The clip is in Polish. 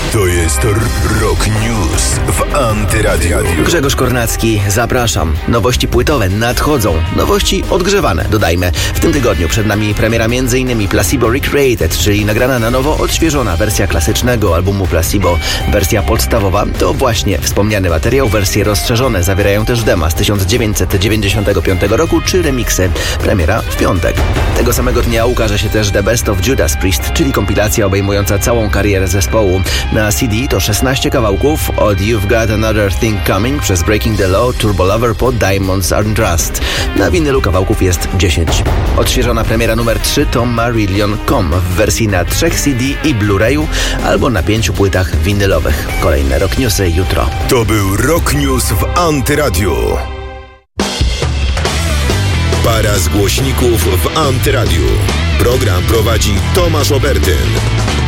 To jest Rock News w Antyradiu. Grzegorz Kornacki, zapraszam. Nowości płytowe nadchodzą. Nowości odgrzewane, dodajmy. W tym tygodniu przed nami premiera m.in. Placebo Recreated, czyli nagrana na nowo, odświeżona wersja klasycznego albumu Placebo. Wersja podstawowa to właśnie wspomniany materiał. Wersje rozszerzone zawierają też dema z 1995 roku czy remiksy. Premiera w piątek. Tego samego dnia ukaże się też The Best of Judas Priest, czyli kompilacja obejmująca całą karierę zespołu. Na CD to 16 kawałków od You've Got Another Thing Coming przez Breaking the Law, Turbo Lover po Diamonds Are Rust. Na winylu kawałków jest 10. Odświeżona premiera numer 3 to Marillion.com w wersji na 3 CD i Blu-rayu albo na 5 płytach winylowych. Kolejne Rock Newsy jutro. To był Rock News w Antyradiu. Para z głośników w Antyradiu. Program prowadzi Tomasz Obertyn.